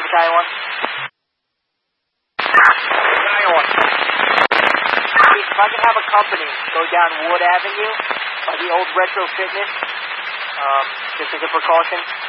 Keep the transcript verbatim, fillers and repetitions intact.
Battalion one. Battalion one. If I can have a company go down Wood Avenue by the old Retro Fitness, um, just as a precaution,